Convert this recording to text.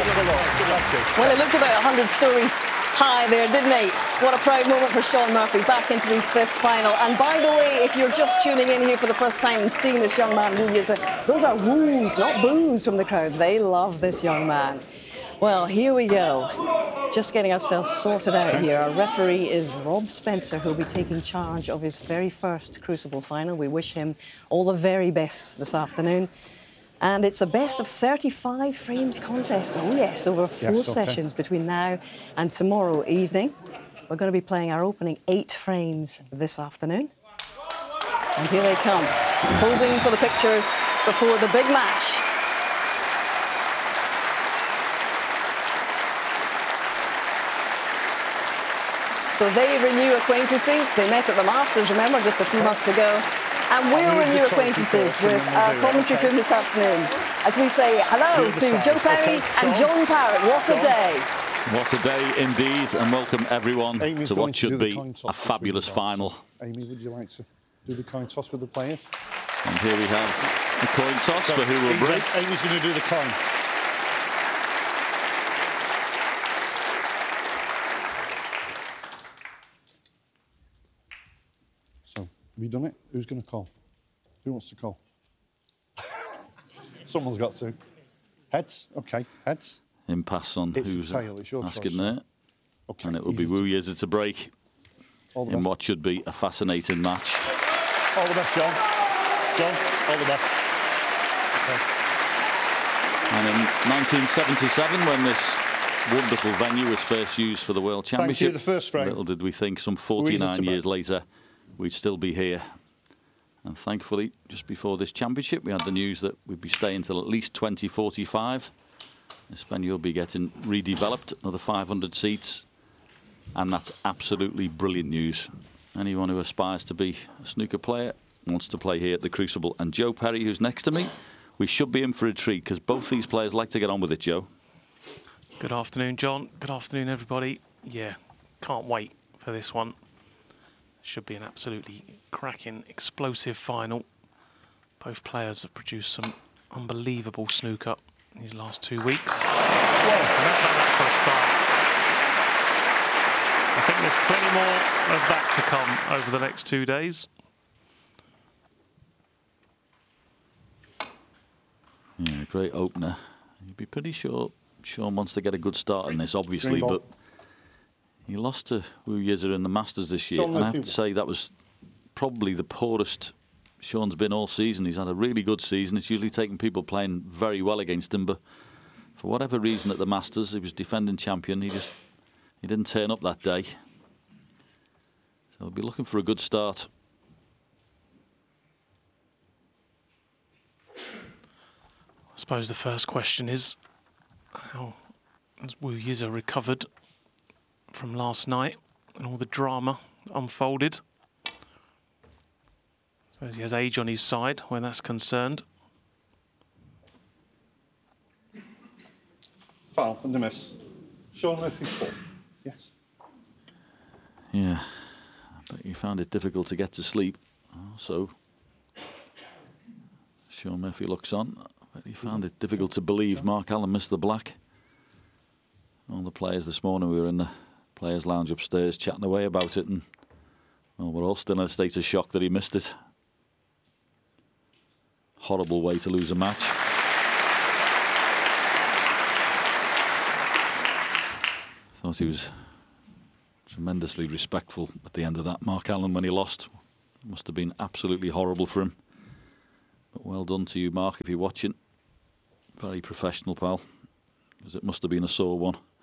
Well, it looked about 100 stories high there, didn't he? What a proud moment for Shaun Murphy, back into his 5th final. And by the way, if you're just tuning in here for the first time and seeing this young man, those are woos, not boos from the crowd. They love this young man. Well, here we go. Just getting ourselves sorted out here. Our referee is Rob Spencer, who'll be taking charge of his very first Crucible final. We wish him all the very best this afternoon. And it's a best of 35 frames contest. Oh, yes, over four sessions between now and tomorrow evening. We're going to be playing our opening 8 frames this afternoon. And here they come, posing for the pictures before the big match. So they renew acquaintances. They met at the Masters, remember, just a few months ago. And we'll renew acquaintances with our commentary team this afternoon as we say hello to Joe Perry and John Parrott. What a day. What a day indeed, and welcome everyone to what should be a fabulous final. Amy, would you like to do the coin toss with the players? And here we have the coin toss for who will break. Amy's going to do the coin. Have you done it? Who's going to call? Who wants to call? Someone's got to. Heads? OK, heads. Impasse on who's asking there. Okay, and it will be Wu Yizha to break in what should be a fascinating match. All the best, John. John, all the best. Okay. And in 1977, when this wonderful venue was first used for the World Championship, thank you, the first frame. Little did we think some 49 years later we'd still be here. And thankfully, just before this championship, we had the news that we'd be staying till at least 2045. This venue will be getting redeveloped, another 500 seats. And that's absolutely brilliant news. Anyone who aspires to be a snooker player wants to play here at the Crucible. And Joe Perry, who's next to me, we should be in for a treat because both these players like to get on with it, Joe. Good afternoon, John. Good afternoon, everybody. Yeah, can't wait for this one. Should be an absolutely cracking, explosive final. Both players have produced some unbelievable snooker in these last 2 weeks. That for a start. I think there's plenty more of that to come over the next 2 days. Yeah, great opener. You'd be pretty sure Shaun wants to get a good start in this, obviously, but he lost to Wu Yizha in the Masters this year, and I have to say that was probably the poorest Shaun's been all season. He's had a really good season. It's usually taken people playing very well against him, but for whatever reason at the Masters, he was defending champion. He didn't turn up that day. So he'll be looking for a good start. I suppose the first question is, how has Wu Yizha recovered from last night and all the drama unfolded? I suppose he has age on his side when that's concerned. Foul and a miss. Shaun Murphy 4. Yes. Yeah, but you found it difficult to get to sleep. So Shaun Murphy looks on, but he found it difficult to believe Mark Allen missed the black. All the players this morning, we were in the players' lounge upstairs chatting away about it, and well, we're all still in a state of shock that he missed it. Horrible way to lose a match. Thought he was tremendously respectful at the end of that, Mark Allen, when he lost. Must have been absolutely horrible for him. But well done to you, Mark, if you're watching. Very professional, pal, because it must have been a sore one.